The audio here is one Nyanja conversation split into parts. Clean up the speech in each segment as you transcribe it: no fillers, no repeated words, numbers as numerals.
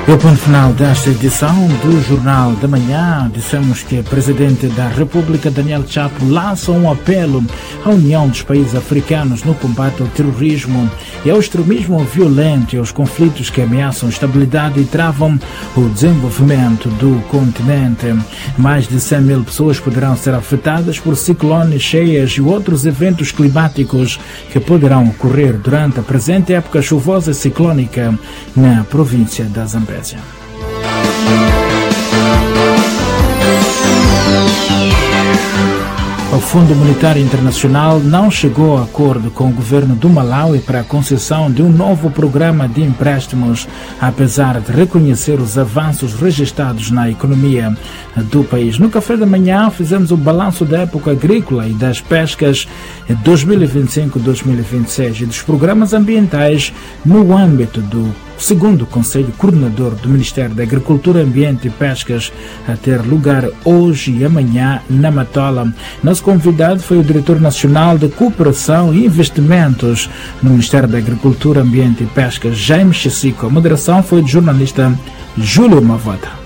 E ao ponto final desta edição do Jornal da Manhã, dissemos que o Presidente da República, Daniel Chapo, lança um apelo à União dos Países Africanos no combate ao terrorismo e ao extremismo violento e aos conflitos que ameaçam a estabilidade e travam o desenvolvimento do continente. Mais de 100 mil pessoas poderão ser afetadas por ciclones, cheias e outros eventos climáticos que poderão ocorrer durante a presente época chuvosa e ciclónica na província da Zambésia. O Fundo Monetário Internacional não chegou a acordo com o governo do Malawi para a concessão de um novo programa de empréstimos, apesar de reconhecer os avanços registrados na economia do país. No café da manhã fizemos o balanço da época agrícola e das pescas 2025-2026 e dos programas ambientais no âmbito do segundo Conselho Coordenador do Ministério da Agricultura, Ambiente e Pescas, a ter lugar hoje e amanhã na Matola. Nosso convidado foi o Diretor Nacional de Cooperação e Investimentos no Ministério da Agricultura, Ambiente e Pescas, Jaime Chessico. A moderação foi do jornalista Júlio Mavota.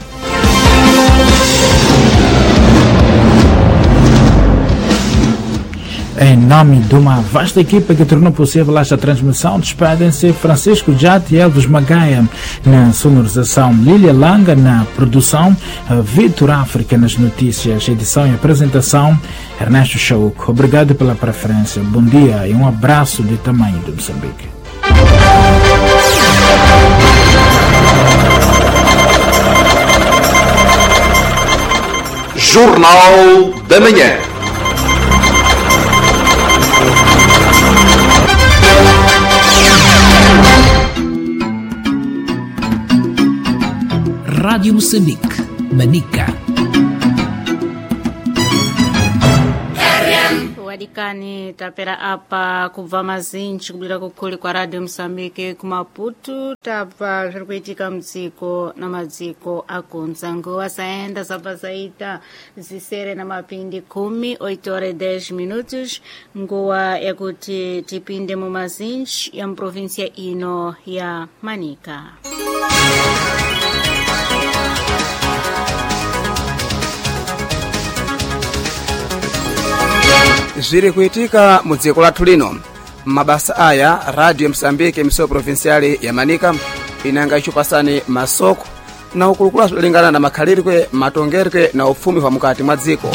Em nome de uma vasta equipa que tornou possível esta transmissão, despedem-se Francisco Jati e Elvis Magaia na sonorização, Lília Langa na produção, Vitor África nas notícias, edição e apresentação, Ernesto Chauco. Obrigado pela preferência, bom dia e um abraço de tamanho de Moçambique. Jornal da Manhã. Rádio Moçambique, Manica. Wadikani tapera apa kubva mazinji kubwera kukuli kwa Radio Moçambique kumaputu tapa zvirikuitika mdziko namadziko akunza nguva saenda zabva zaita zisere na mapindi 10:10 nguva yakuti tipinde mumazinji ya muprovinsia ino ya Manica. Zviri kuitika mu dziko lathu lino. Mabasa aya Radio Moçambique miso provinciali ya Manica inanga ichupasani masoko na ukulukula zolingana na makhalirwe, matongerwe na ufumi wa mukati mwa dziko.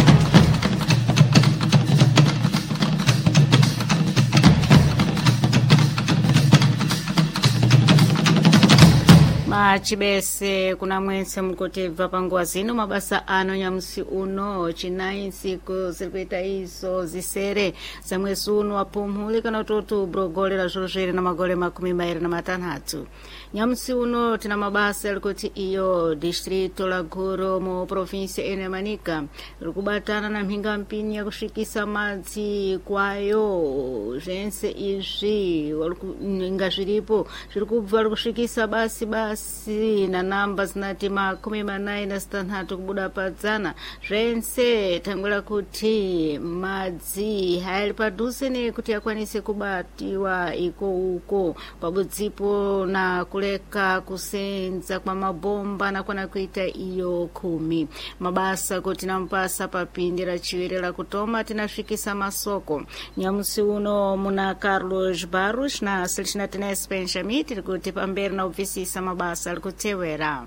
Chibese kuna mwense mukotebva panguva zino mabasa ano nyamusi uno chinayi ntsiku zirikuita izo zisere za mwezi uno wapumhuli kana kuti ubrogolera zvorozvere na magole 26. Nyamusi uno tina mabasa yalikuti iyo distrito la Guru mu provinsia ino ya Manica rikubatana na mpinga mpini ya kusvikisa madzi kwayo zvense izvi nga zviripo zvirikubva kusvikisa basi na namba zinati 46 kubuda padzana zvense tangwera kuti madzi hayali padhuze nekuti akwanise kubatiwa iko uko pabudzipo na kuleka kusenza kwa mabomba na kwana kuita iyo 10 mabasa kuti nampasa papindi la chiwiri la kutoma tinasvikisa masoko nyamusi uno muna Carlos Barros na Celestina Tenes Benjamin tiri kuti pamberi na ubvisisa mabasa alikutewera.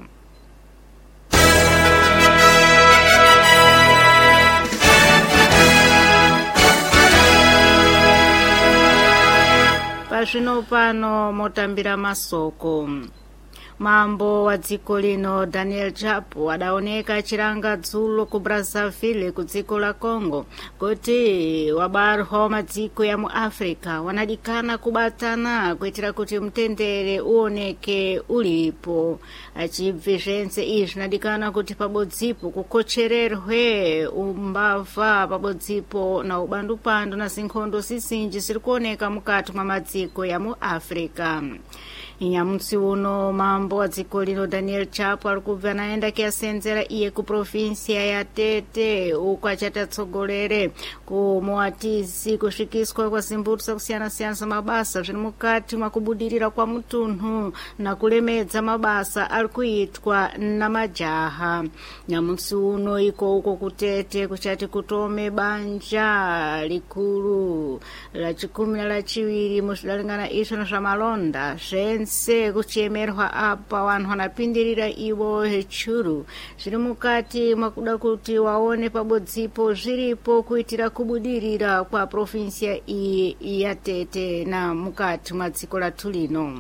Pazvino pano motambira masoko. Mambo wa dziko lino Daniel Chapo adaoneka chiranga dzulo ku Brazzaville ku dziko la Congo kuti wabarho madziko ya mu Africa wanadikana kubatana kuitira kuti mtendere uoneke ulipo. Achibve zvense izvi nadikana kuti pabodzipo kukochererwe umbava pabodzipo na ubandupando na zinkhondo zizinji ziri kuoneka mukati mwa madziko ya mu Africa. Nyamusi uno mambo wa dziko lino Daniel Chapo alikubva anaenda kiasenzera iye ku provinsia ya Tete uko achatatsogolere ku Moatizi kusvikiswa kwa zimbuto zakusiyana-siyana za mabasa zviri mukati mwakubudirira kwa mutunhu na kulemedza mabasa ari kuitwa na majaha. Nyamusi uno iko uko kutete kuchati kutome banja likulu la chikumi na la chiwiri muzvidalingana izvo na zvamalonda zvense kuchemerwa apa vanhu vanapindirira ivo hechuru zviri mukati mwakuda kuti waone pabodzipo zviripo kuitira kubudirira kwa provinsia iyi ya Tete na mukati mwa dziko lathu lino.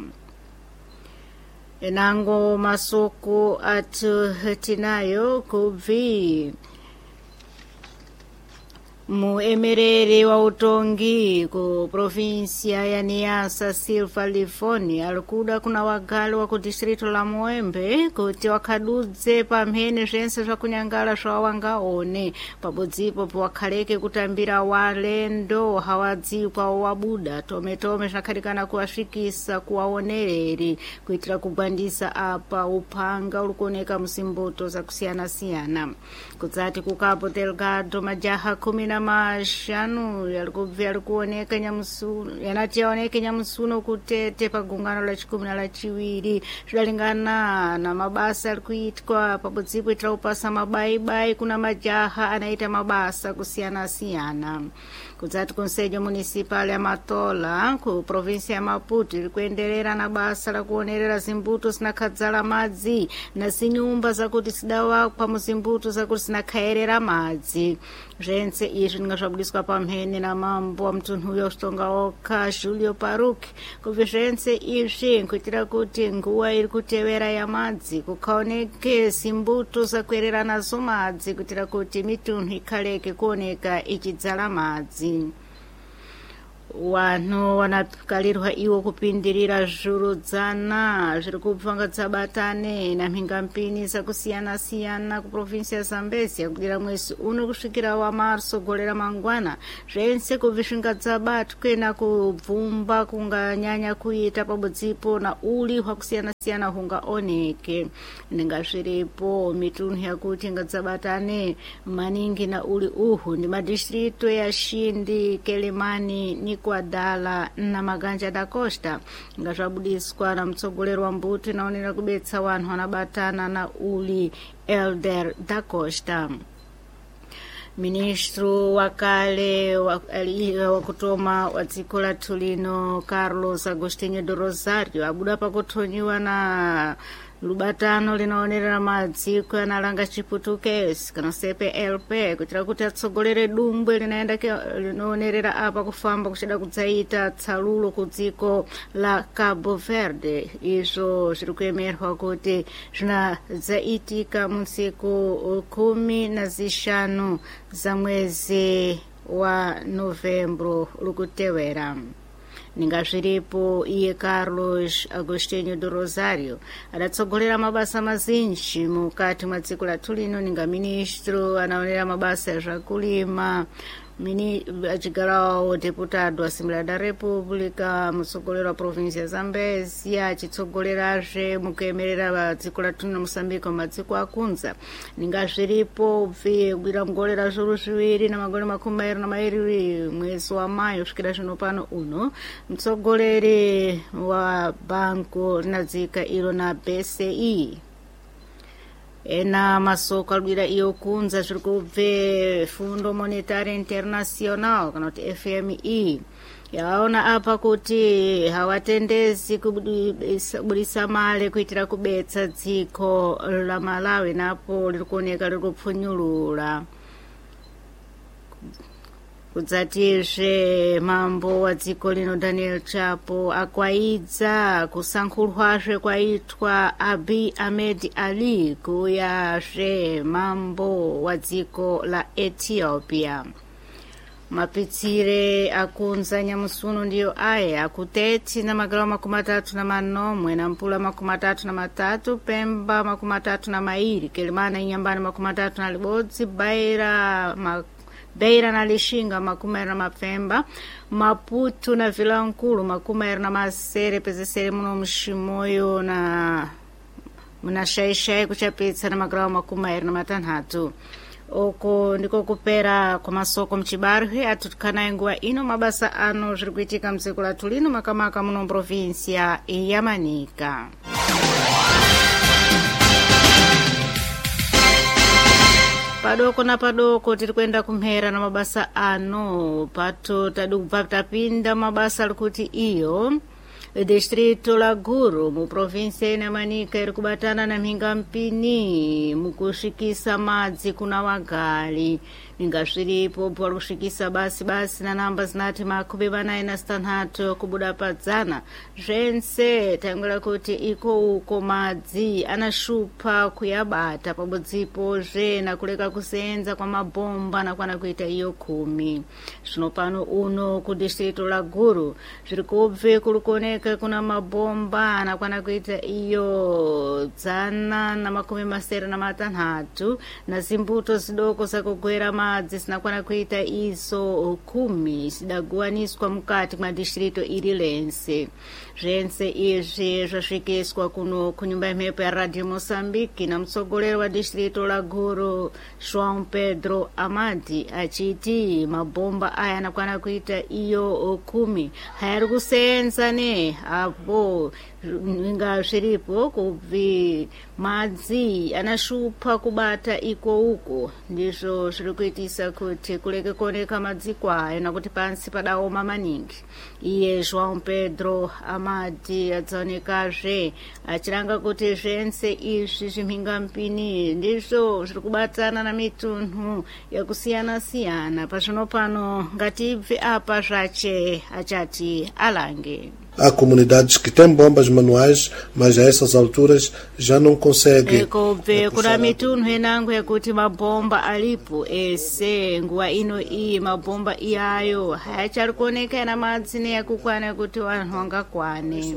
Enango masoko atu tinayo kubvi muemereri wa utongi ku provinsia ya Niassa Silva Lifoni alikuda kuna wagali wa ku distrito la Moembe kuti wakadudze pamhene zvense zvakunyangala zvawangaone pabodzipo powakhaleke kutambira walendo hawadzikwa wabuda tometome zvakhalikana kuwasvikisa kuwaonereri kuitira kugwandisa apa upanga ulikuoneka musimbuto zakusiyana-siyana. Kudzati ku Cabo Delgado majaha 15 yalikubva alikuoneka nyamusuno yanati yaoneke nyamusuno kutete pagungano la chikumi na la chiwiri zvidalingana na mabasa alikuitwa pabodzipo itira kupasa mabaibai kuna majaha anaita mabasa kusiyana-siyana. Kudzati konsejo municipal ya Matola ku provinsia ya Maputo ilikuenderera na basa la kuonerera zimbuto zinakhadzala madzi na zinyumba zakuti zidawakwa muzimbuto zakuti zinakhaerera madzi. Zvense izvi ndingazvabudiswa pamhene na mambo wa mtunhuyo usitonga oka Julio Paruki kubva zvense izvi kuitira kuti nguwa iri kutevera ya madzi kukaoneke zimbuto zakwerera nazo madzi kuitira kuti mitunhu ikhaleke kuoneka ichidzala madzi. Wanhu wanakalirwa iwo kupindirira zvurudzana zviri kubva ngadzabatane na mhingampini zakusiyana-siyana ku provinsia ya Zambezia kudira mwezi uno kusvikira wa Marso golera mangwana zvense kubva zvingadzabatwe na kubvumba kunganyanya kuita pabodzipo na uli hwakusiyana-siyana hungaoneke. Ndinga zviripo mitunhu yakuti ngadzabatane maningi na uli uhu ndi madistrito ya Shindi, Kelemani ni Kwadala na Maganja da Costa ngazvabudiswa na mtsogoleri wa mbuto inaonera kubetsa wanhu wanabatana na uli Elder da Costa. Ministro wakale wa kutoma wa dziko lathu lino Carlos Agostinho do Rosario abuda pakuthonyiwa na lubatano linaonerera madziko analanga chiputukezi kana CPLP kuitira kuti atsogolere dumbwe linaonerera apa kufamba kuchida kudzaita tsalulo ku dziko la Cabo Verde. Izvo zviri kuemerwa kuti zvinadzaitika munsiku 15 za mwezi wa Novembro lukutewera. Ninga zviripo iye Carlos Agostinho do Rosario adatsogolera mabasa mazinji mukati mwa dziko lathu lino. Ninga ministro anaonera mabasa ya zvakulima achigarawo deputado Assembleia da República mutsogolero wa provinsia ya Zambezia achitsogolerazve mukuemerera dziko lathu lino Moçambique madziko akunza. Ninga zviripo kubvira mugolera zviuru zviviri na magole 22 mwezi wa Mayu kusvikira zvino pano uno mtsogoleri wa banko rinadzika iro na BCE ena masoko alwira iyo kunza zviri kubve Fundo Monetário Internacional kana kuti FMI yaona apa kuti hawatendezi kubudisa mali kuitira kubetsa dziko la Malawi napo liri kuoneka liri kupfunyulula. Kudzatizve mambo wa dziko lino Daniel Chapo akwaidza kusankhulwazve kwaitwa Abiy Ahmed Ali kuyazve mambo wa dziko la Ethiopia. Mapitsire akunza nyamusuno ndiyo aya kuteti na magalo 34 na Mpula 33, Pemba 32, Kelimana Inyambani 31, Beira Beira na Lixinga makumi na Mapemba, Maputo na Vilankulu makumi na Masere pezesere muno Mshimoyo na Munashai kuchapitsa na magrau makumi na Matanhatu. Oko ndiko kupera kwa masoko mchibarhe atutukana ingua ino mabasa ano zirikuitika msiku la tulino makamaka muno provinsia ya Manika. Padoko na padoko tirikwenda kumhera na mabasa ano pato tapinda mabasa lukuti iyo distrito la Guru mu provinsia ya Manika irikubatana na Mhingampini mukushikisa madzi kuna wagali ningasviripo pakushikisa basi na namba zinati makumi manayi na stanhatu kubuda padzana zvense tangula kuti iko uko madzi anashupa kuyabata pabodzipo na kuleka kusenza kwa mabomba nakwana kuita iyo 10 zvino pano uno ku distrito la Guru zvirikubve kulikuoneka kuna mabomba anakwana kuita iyo 160 na zimbuto zidoko zakugwera madzi sinakwana kuita iso 10 sidaguwaniswa mukati mwa distrito iri lense. Zvense izvi zvasvikiswa kuno kunyumba yemhepo ya Radio Moçambique na mtsogolero wa distrito la Guru João Pedro Amadi achiti mabomba aya anakwana kuita iyo 10 hayari kusenza ne apo nga zviripo kubvi madzi anashupa kubata iko uko ndizvo zvirikuitisa kuti kuleke kuoneka madzi kwayo nakuti pansi padaoma maningi. Iye João Pedro Amadi adzaonekazve achiranga kuti zvense izvi zvimhingampini ndizvo zvirikubatana na mitunhu yakusiyana-siyana. Pazvino pano ngatibve apa zvache achati alange. Há comunidades que têm bombas manuais, mas a essas alturas já não conseguem. Kuna mitunhu enangu yakuti mabomba alipo ese nguwa ino iyi mabomba iyayo hayachari kuoneka na madzi yakukwana kuti vanhu vangakwane.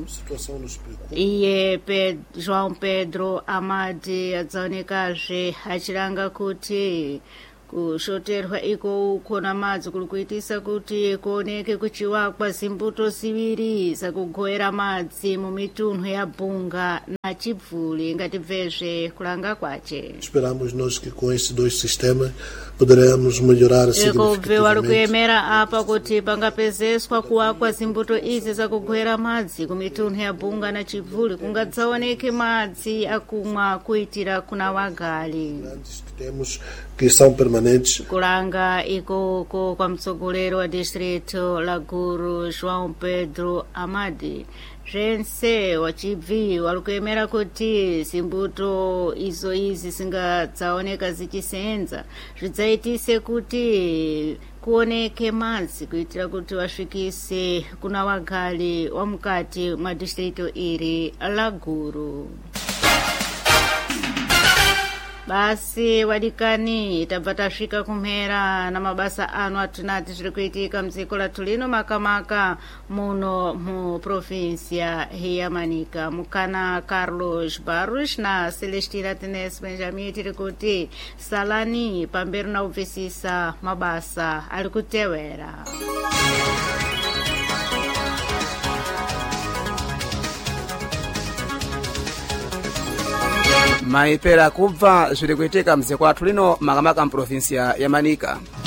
Iye João Pedro Amadi adzaonekazve achiranga kuti kushoterwa iko uko na madzi kulikuitisa kuti kuoneke kuchiwakwa zimbuto ziviri zakugowera madzi mumitunhu ya Bunga na Chibvuli ngatibvezve kulanga kwache. Esperamos nós que com esses dois sistemas poderemos melhorar significativamente. Varikuemera apa kuti pangapezeswa kuwakwa zimbuto izi zakugowera madzi kumitunhu ya Bunga na Chibvuli kungadzaoneke madzi akumwa kuitira kuna wagali. Temos que são permanentes. Kulanga iko kwa mtsogolero wa distrito la Guru João Pedro Amadi zvense wachibvi warikuemera kuti zimbuto izi singadzaoneka zichisenza zvidzaitise kuti kuoneke madzi kuitira kuti vasvikise kuna wagali wa mukati mwa distrito iri la Guru. Basi wadikani tabva tasvika kumhera na mabasa ano atunati zvirikuitika mdziko lathu lino makamaka muno mu provinsia ya Manika. Mukana Carlos Barros na Celestina Tenes Benjamin tiri kuti salani pamberi na ubvisisa mabasa ali kutewera. Maipera kubva zvirikuitika mdziko lathu lino makamaka mprovinsia ya Manika.